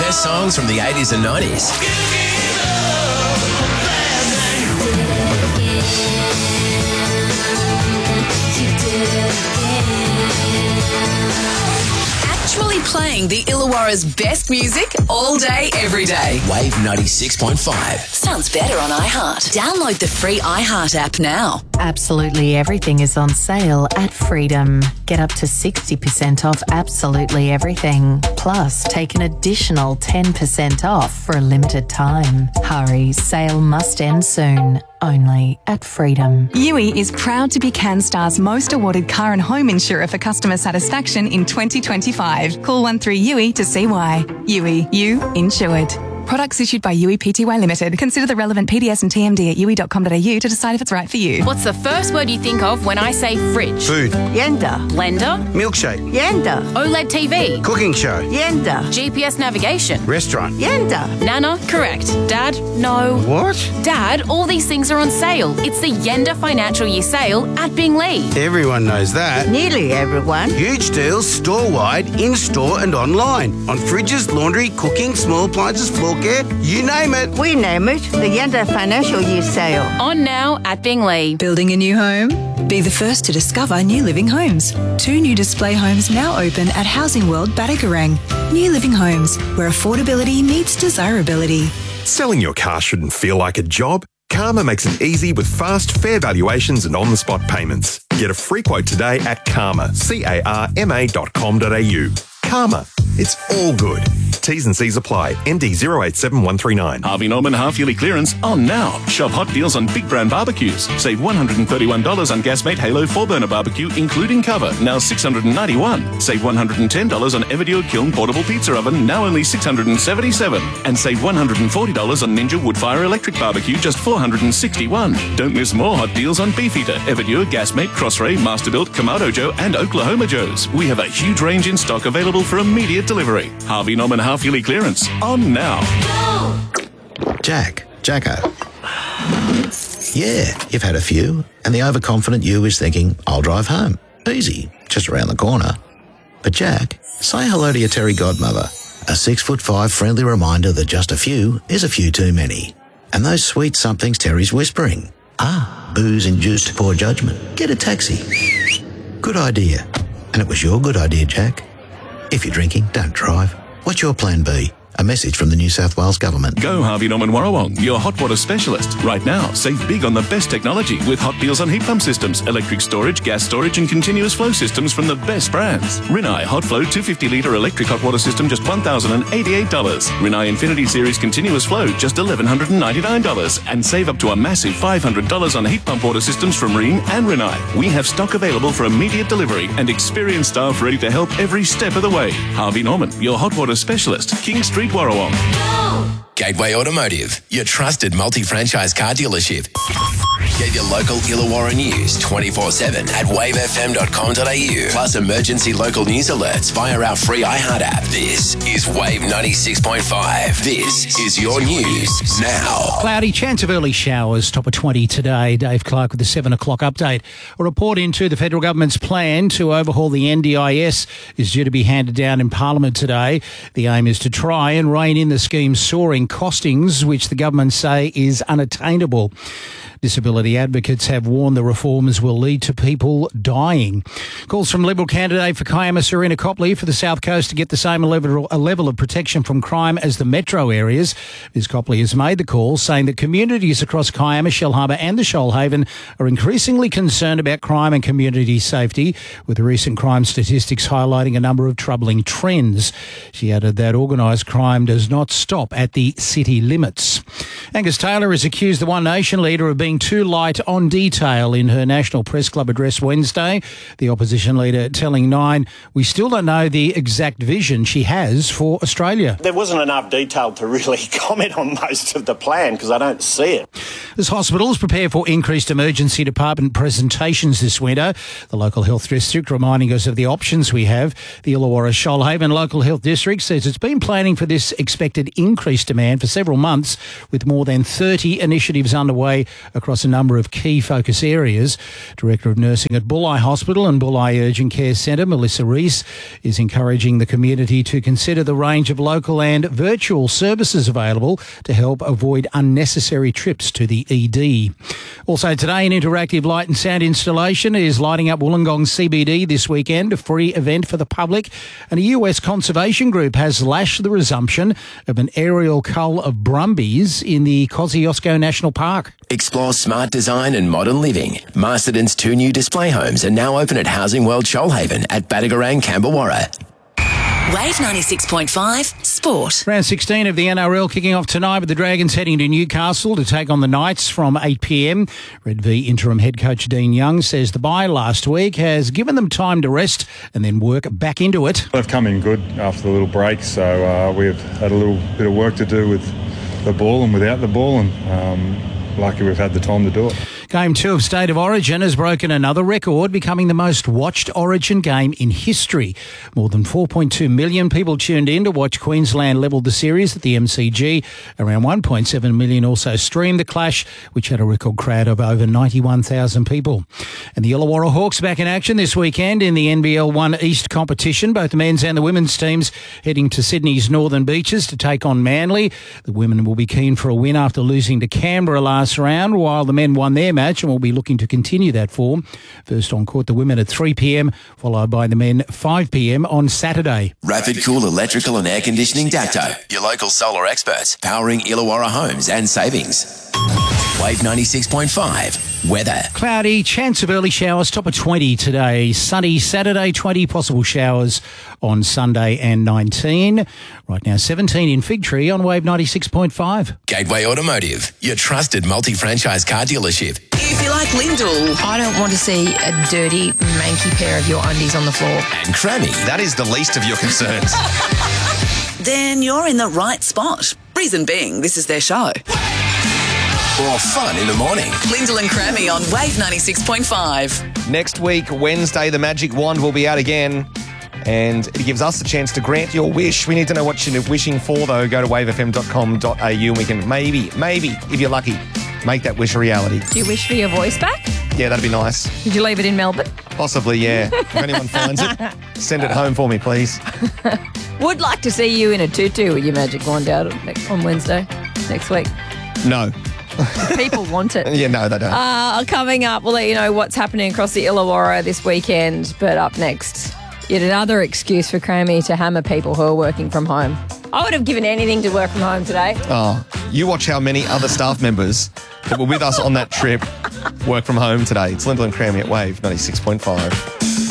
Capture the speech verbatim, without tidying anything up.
best songs from the eighties and nineties. Actually playing the Illawarra's best music all day, every day. Wave ninety-six point five. Sounds better on iHeart. Download the free iHeart app now. Absolutely everything is on sale at Freedom. Get up to sixty percent off absolutely everything. Plus, take an additional ten percent off for a limited time. Hurry, sale must end soon. Only at Freedom. U I is proud to be CanStar's most awarded car and home insurer for customer satisfaction in twenty twenty-five. Call one three U I to see why. U I, you insured. Products issued by U I Pty Limited. Consider the relevant P D S and T M D at u i dot com dot a u to decide if it's right for you. What's the first word you think of when I say fridge? Food. Yenda. Blender? Milkshake. Yenda. OLED T V? Cooking show. Yenda. G P S navigation? Restaurant. Yenda. Nana? Correct. Dad? No. What? Dad, all these things are on sale. It's the Yenda Financial Year Sale at Binglee. Everyone knows that. Nearly everyone. Huge deals store-wide, in-store and online. On fridges, laundry, cooking, small appliances, floor care, you name it. We name it the Yenda Financial Year Sale. On now at Binglee. Building a new home? Be the first to discover New Living Homes. Two new display homes now open at Housing World Batagarang. New Living Homes, where affordability meets desirability. Selling your car shouldn't feel like a job. Karma makes it easy with fast, fair valuations and on-the-spot payments. Get a free quote today at Karma, C A R M A dot com dot a u. Karma. It's all good. T's and C's apply. N D zero eight seven one three nine. Harvey Norman half-yearly clearance on now. Shop hot deals on big brand barbecues. Save one hundred thirty-one dollars on Gasmate Halo four-burner barbecue, including cover, now six hundred ninety-one dollars. Save one hundred ten dollars on Everdure Kiln portable pizza oven, now only six hundred seventy-seven dollars. And save one hundred forty dollars on Ninja Woodfire electric barbecue, just four hundred sixty-one dollars. Don't miss more hot deals on Beefeater, Everdure, Gasmate, Crossray, Masterbuilt, Kamado Joe, and Oklahoma Joe's. We have a huge range in stock available for immediate delivery. Harvey Norman half-yearly clearance on now. Jack, Jacko. Yeah, you've had a few, and the overconfident you is thinking, I'll drive home. Easy, just around the corner. But Jack, say hello to your Terry godmother. A six foot five friendly reminder that just a few is a few too many. And those sweet somethings Terry's whispering. Ah, booze-induced poor judgment. Get a taxi. Good idea. And it was your good idea, Jack. If you're drinking, don't drive. What's your plan B? A message from the New South Wales Government. Go Harvey Norman Warrawong, your hot water specialist. Right now, save big on the best technology with hot deals on heat pump systems, electric storage, gas storage and continuous flow systems from the best brands. Rinnai Hot Flow two hundred fifty litre electric hot water system, just one thousand eighty-eight dollars. Rinnai Infinity Series continuous flow, just one thousand one hundred ninety-nine dollars. And save up to a massive five hundred dollars on heat pump water systems from Rheem and Rinnai. We have stock available for immediate delivery and experienced staff ready to help every step of the way. Harvey Norman, your hot water specialist, King Street, Warrawong. Gateway Automotive, your trusted multi-franchise car dealership. Get your local Illawarra news twenty-four seven at wave f m dot com dot a u. Plus emergency local news alerts via our free iHeart app. This is Wave ninety-six point five. This is your news now. Cloudy, chance of early showers, top of twenty today. Dave Clark with the seven o'clock update. A report into the federal government's plan to overhaul the N D I S is due to be handed down in Parliament today. The aim is to try and rein in the scheme's soaring costings, which the government say is unattainable. Disability advocates have warned the reforms will lead to people dying. Calls from Liberal candidate for Kiama, Serena Copley, for the South Coast to get the same level, a level of protection from crime as the metro areas. Miz Copley has made the call, saying that communities across Kiama, Shellharbour and the Shoalhaven are increasingly concerned about crime and community safety, with recent crime statistics highlighting a number of troubling trends. She added that organised crime does not stop at the city limits. Angus Taylor has accused the One Nation leader of being too light on detail in her National Press Club address Wednesday. The opposition leader telling Nine, we still don't know the exact vision she has for Australia. There wasn't enough detail to really comment on most of the plan because I don't see it. As hospitals prepare for increased emergency department presentations this winter, the local health district reminding us of the options we have. The Illawarra Shoalhaven Local Health District says it's been planning for this expected increased demand for several months, with more than thirty initiatives underway across a number of key focus areas. Director of Nursing at Bulli Hospital and Bulli Urgent Care Centre, Melissa Rees, is encouraging the community to consider the range of local and virtual services available to help avoid unnecessary trips to the E D. Also today, an interactive light and sound installation is lighting up Wollongong C B D this weekend, a free event for the public. And a U S conservation group has lashed the resumption of an aerial cull of brumbies in the Kosciuszko National Park. Explore smart design and modern living. Masterton's two new display homes are now open at Housing World Shoalhaven at Badagarang, Camberwarra. Wave ninety-six point five Sport. Round sixteen of the N R L kicking off tonight with the Dragons heading to Newcastle to take on the Knights from eight p.m. Red V interim head coach Dean Young says the bye last week has given them time to rest and then work back into it. They've come in good after the little break, so uh, we've had a little bit of work to do with the ball and without the ball, and um, lucky we've had the time to do it. Game two of State of Origin has broken another record, becoming the most watched Origin game in history. More than four point two million people tuned in to watch Queensland level the series at the M C G. Around one point seven million also streamed the clash, which had a record crowd of over ninety-one thousand people. And the Illawarra Hawks back in action this weekend in the N B L one East competition. Both the men's and the women's teams heading to Sydney's Northern Beaches to take on Manly. The women will be keen for a win after losing to Canberra last round, while the men won their match and will be looking to continue that form. First on court, the women at three p.m, followed by the men five p.m. on Saturday. Rapid Cool Electrical and Air Conditioning Dacto, your local solar experts, powering Illawarra homes and savings. Wave ninety-six point five weather. Cloudy, chance of early showers, top of twenty today. Sunny Saturday, twenty, possible showers on Sunday and nineteen. Right now, seventeen in Fig Tree on Wave ninety-six point five. Gateway Automotive, your trusted multi-franchise car dealership. If you like Lyndall, I don't want to see a dirty, manky pair of your undies on the floor. And Crammy. That is the least of your concerns. then you're in the right spot. Reason being, this is their show. Or fun in the morning. Lyndall and Crammy on Wave ninety-six point five. Next week, Wednesday, the Magic Wand will be out again, and it gives us a chance to grant your wish. We need to know what you're wishing for, though. Go to wave f m dot com dot a u and we can maybe, maybe, if you're lucky, make that wish a reality. Do you wish for your voice back? Yeah, that'd be nice. Did you leave it in Melbourne? Possibly, yeah. If anyone finds it, send it home for me, please. Would like to see you in a tutu with your magic wand out on Wednesday next week. No. People want it. Yeah, no, they don't. Uh, coming up, we'll let you know what's happening across the Illawarra this weekend. But up next, yet another excuse for Crammy to hammer people who are working from home. I would have given anything to work from home today. Oh, you watch how many other staff members that were with us on that trip work from home today. It's Lyndall and Crammy at Wave ninety-six point five.